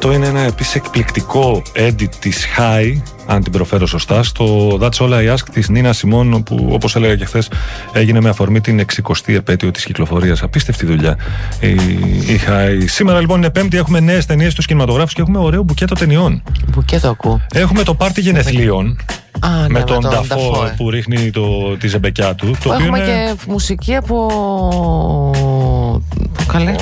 Αυτό είναι ένα επίσης εκπληκτικό edit της High, αν την προφέρω σωστά, στο That's All I Ask της Νίνα Σιμών, που όπως έλεγα και χθες έγινε με αφορμή την 60η επέτειο της κυκλοφορίας. Απίστευτη δουλειά η High. Σήμερα λοιπόν είναι Πέμπτη, έχουμε νέες ταινίες στους κινηματογράφους και έχουμε ωραίο μπουκέτο ταινιών. Μπουκέτο ακούω. Έχουμε το πάρτι γενεθλίων. Με τον Νταφό που ρίχνει τη ζεμπεκιά του. Το έχουμε είναι... και μουσική από. Καλέ.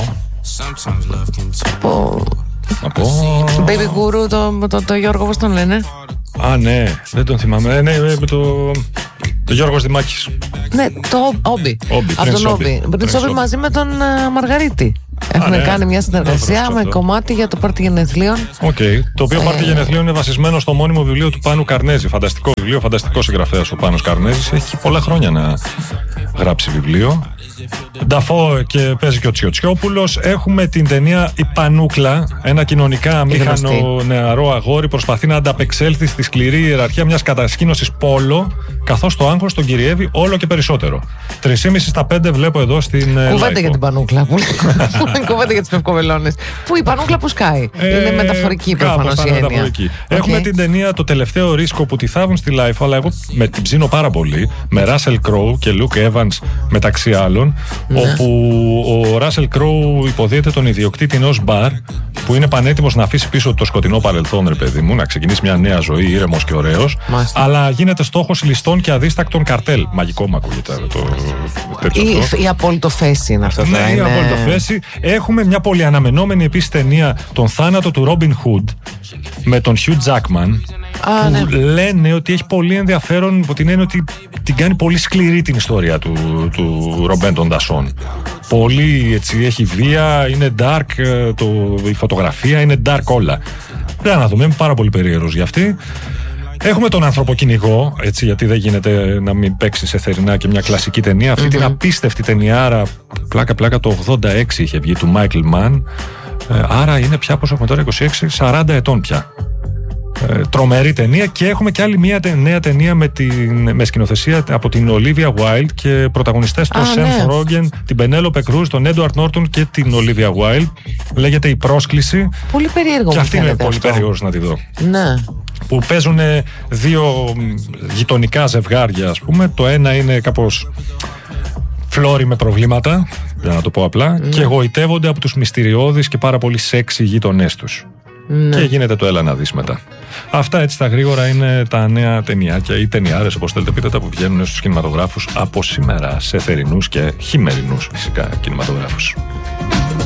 Από. Baby Guru, το Γιώργο, πώς τον λένε? Α, ναι, δεν τον θυμάμαι. Ναι, το Γιώργος Δημάκης. Ναι, το Όμπι. Από τον Όμπι. Μαζί με τον Μαργαρίτη. Έχουν κάνει μια συνεργασία με κομμάτι για το πάρτι γενεθλίων. Το οποίο πάρτι γενεθλίων είναι βασισμένο στο μόνιμο βιβλίο του Πάνου Καρνέζη. Φανταστικό βιβλίο, φανταστικό συγγραφέας ο Πάνος Καρνέζης. Έχει πολλά χρόνια να γράψει βιβλίο. Νταφό και παίζει και ο Τσιοτσιόπουλος. Έχουμε την ταινία Η Πανούκλα. Ένα κοινωνικά αμήχανο νεαρό αγόρι προσπαθεί να ανταπεξέλθει στη σκληρή ιεραρχία μιας κατασκήνωσης πόλο, καθώς το άγχος τον κυριεύει όλο και περισσότερο. 3,5 στα 5 βλέπω εδώ στην. Κουβέντα για την Πανούκλα. Κουβέντα για τις πευκοβελώνες. Πού η Πανούκλα που σκάει. Είναι μεταφορική προφανώς η έννοια. Έχουμε την ταινία Το Τελευταίο Ρίσκο που τη θάβουν στη Life, αλλά εγώ με την ψήνω πάρα πολύ. Με Russell Crowe και Luke Evans μεταξύ άλλων. Όπου ο Russell Crowe υποδίεται τον ιδιοκτήτη ενός μπαρ που είναι πανέτοιμος να αφήσει πίσω το σκοτεινό παρελθόν, ρε παιδί μου, να ξεκινήσει μια νέα ζωή, ήρεμος και ωραίος. Αλλά γίνεται στόχος ληστών και αδίστακτων καρτέλ. Μαγικό μου ακούγεται η απολυτοφέση είναι αυτό. Ναι, η απολυτοφέση. Έχουμε μια πολύ αναμενόμενη επίσης ταινία, Τον θάνατο του Robin Hood, με τον Hugh Jackman. Που λένε ότι έχει πολύ ενδιαφέρον, που την έννοια ότι την κάνει πολύ σκληρή την ιστορία του Ρομπέν των Δασών. Πολύ έτσι, έχει βία, είναι dark, η φωτογραφία είναι dark όλα. Πρέπει να δούμε, είμαι πάρα πολύ περίεργος για αυτή. Έχουμε τον Ανθρωποκυνηγό, έτσι, γιατί δεν γίνεται να μην παίξει σε θερινά και μια κλασική ταινία. Αυτή την απίστευτη ταινιάρα, πλάκα το 86 είχε βγει, του Μάικλ Μαν. Άρα είναι πια, πώς έχουμε τώρα, 26-40 ετών πια. Τρομερή ταινία. Και έχουμε και άλλη μια νέα ταινία με σκηνοθεσία από την Olivia Wilde και πρωταγωνιστές τον Seth Rogen, την Penelope Cruz, τον Edward Norton και την Olivia Wilde. Λέγεται Η Πρόσκληση. Πολύ περίεργο. Και αυτή είναι πολύ περίεργος να τη δω. Ναι. Που παίζουν δύο γειτονικά ζευγάρια, ας πούμε. Το ένα είναι κάπως φλόρι με προβλήματα, για να το πω απλά, και εγωιτεύονται από τους μυστηριώδεις και πάρα πολύ σεξι γείτονές τους. Και γίνεται το έλα να δεις μετά. Αυτά έτσι τα γρήγορα είναι τα νέα ταινιάκια ή ταινιάρες, όπως θέλετε πείτε τα, που βγαίνουν στους κινηματογράφους από σήμερα, σε θερινούς και χειμερινούς φυσικά κινηματογράφους.